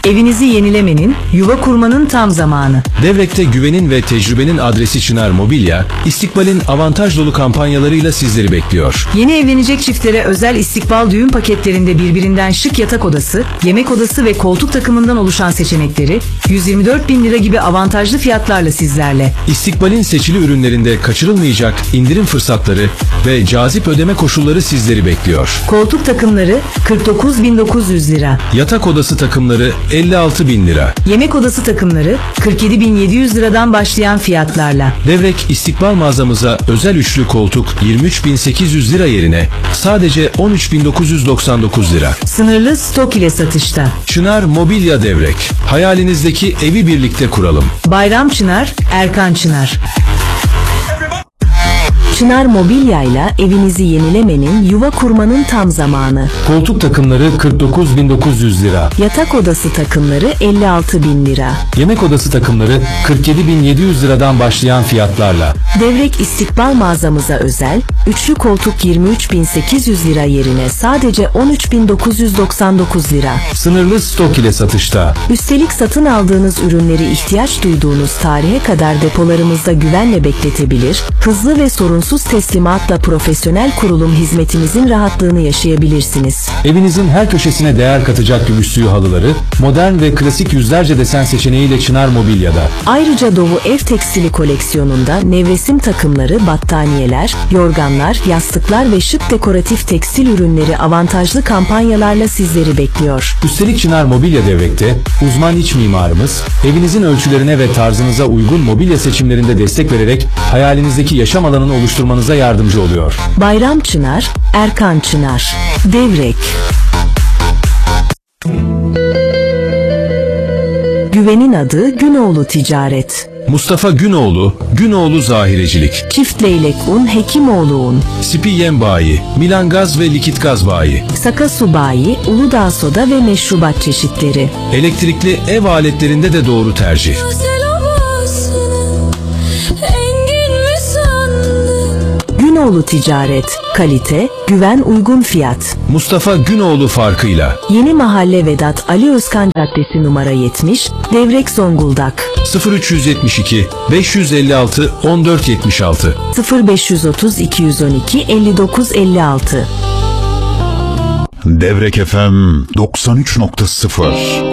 Evinizi yenilemenin, yuva kurmanın tam zamanı. Devrek'te güvenin ve tecrübenin adresi Çınar Mobilya, istikbalin avantaj dolu kampanyalarıyla sizleri bekliyor. Yeni evlenecek çiftlere özel istikbal düğün paketlerinde birbirinden şık yatak odası, yemek odası ve koltuk takımından oluşan seçenekleri 124.000 lira gibi avantajlı fiyatlarla sizlerle. İstikbalin seçili ürünlerinde kaçırılmayacak indirim fırsatları ve cazip ödeme koşulları sizleri bekliyor. Koltuk takımları 49.900 lira. Yatak odası takımları 56.000 lira. Yemek odası takımları 47.700 liradan başlayan fiyatlarla. Devrek istikbal mağazamıza özel üçlü koltuk 23.800 lira yerine sadece 13.999 lira. Sınırlı stok ile satışta. Çınar Mobilya Devrek. Hayalinizdeki evi birlikte kuralım. Bayram Çınar, Erkan Çınar. Çınar Mobilya ile evinizi yenilemenin, yuva kurmanın tam zamanı. Koltuk takımları 49.900 lira. Yatak odası takımları 56.000 lira. Yemek odası takımları 47.700 liradan başlayan fiyatlarla. Devrek istikbal mağazamıza özel, üçlü koltuk 23.800 lira yerine sadece 13.999 lira. Sınırlı stok ile satışta. Üstelik satın aldığınız ürünleri ihtiyaç duyduğunuz tarihe kadar depolarımızda güvenle bekletebilir, hızlı ve sorunsuz teslimatla profesyonel kurulum hizmetimizin rahatlığını yaşayabilirsiniz. Evinizin her köşesine değer katacak gümüş suyu halıları, modern ve klasik yüzlerce desen seçeneğiyle Çınar Mobilya'da. Ayrıca Doğu Ev Tekstili koleksiyonunda nevresim takımları, battaniyeler, yorganlar, yastıklar ve şık dekoratif tekstil ürünleri avantajlı kampanyalarla sizleri bekliyor. Üstelik Çınar Mobilya Devrek'te uzman iç mimarımız, evinizin ölçülerine ve tarzınıza uygun mobilya seçimlerinde destek vererek hayalinizdeki yaşam alanını oluşturmanıza yardımcı oluyor. Bayram Çınar, Erkan Çınar. Devrek. Güvenin adı Günoğlu Ticaret. Mustafa Günoğlu, Günoğlu Zahirecilik. Çift Leylek Un, Hekimoğlu Un. Sipi Yem Bayi, Milan Gaz ve Likit Gaz Bayi. Saka Su Bayi, Uludağ Soda ve meşrubat çeşitleri. Elektrikli ev aletlerinde de doğru tercih. Günoğlu Ticaret, kalite, güven, uygun fiyat. Mustafa Günoğlu farkıyla. Yeni Mahalle Vedat Ali Özkan Caddesi numara 70, Devrek Zonguldak. 0372 556 1476 0530 212 5956. Devrek FM 93.0